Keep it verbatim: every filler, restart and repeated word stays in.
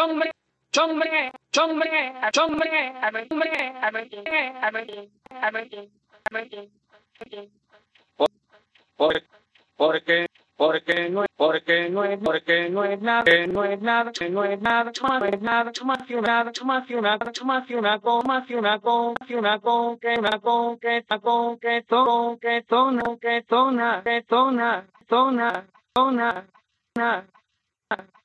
chombre, chombre, chombre, por, porque, porque no es, porque no es, porque no es nada, que no es nada, que no es nada, chuma, no es nada, chuma, que nada, chuma, que una, chuma, que una, coma, que una, con, que una, con, que una, con, que ta, con, que to, que tona, que tona, que tona, tona, tona, tona.